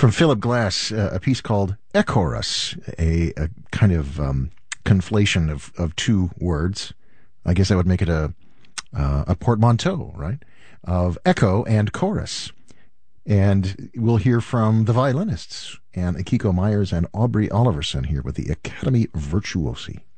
From Philip Glass, a piece called Echoros, a kind of conflation of two words. I guess I would make it a portmanteau, right? Of echo and chorus. And we'll hear from the violinists, and Akiko Myers and Aubrey Oliverson here with the Academy Virtuosi.